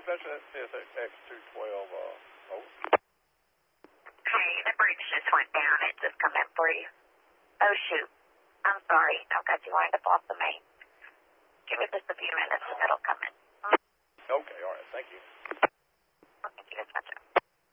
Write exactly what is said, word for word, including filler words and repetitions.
extension is X two twelve, uh, oh. Hey, the bridge just went down. It just come in for you. Oh, shoot. I'm sorry. I've got you lined up off the main. Give it just a few minutes and it'll come in. Okay, all right. Thank you.